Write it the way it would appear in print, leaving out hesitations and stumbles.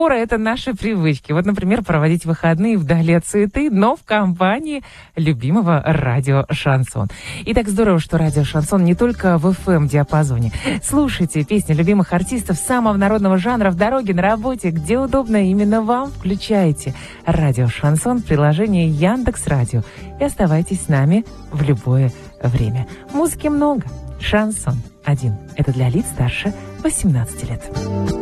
это наши привычки. Вот, например, проводить выходные вдали от суеты, но в компании любимого радио «Шансон». И так здорово, что радио «Шансон» не только в FM-диапазоне. Слушайте песни любимых артистов самого народного жанра в дороге, на работе, где удобно именно вам. Включайте радио «Шансон» в приложении Яндекс.Радио и оставайтесь с нами в любое время. Музыки много. «Шансон 1» — это для лиц старше 18 лет.